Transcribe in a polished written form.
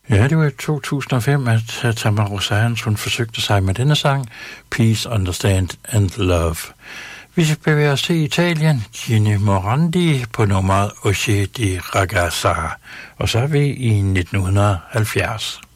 Ja, det var i 2005, at Tamara Rosanes, hun forsøgte sig med denne sang, Peace, Understand and Love. Vi bevæger os til Italien, Ginny Morandi på nummeret Oce di Ragazza, og så er vi i 1970.